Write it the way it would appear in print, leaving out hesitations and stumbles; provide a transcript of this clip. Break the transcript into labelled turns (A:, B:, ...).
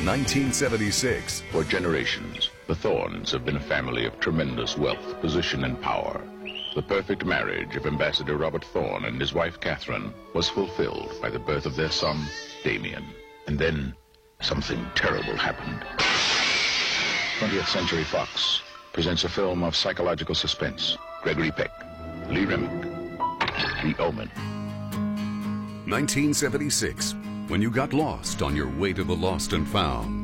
A: 1976.
B: For generations, the Thornes have been a family of tremendous wealth, position, and power. The perfect marriage of Ambassador Robert Thorne and his wife Catherine was fulfilled by the birth of their son, Damien. And then, something terrible happened. 20th Century Fox presents a film of psychological suspense. Gregory Peck, Lee Remick, The Omen.
A: 1976, when you got lost on your way to the lost and found.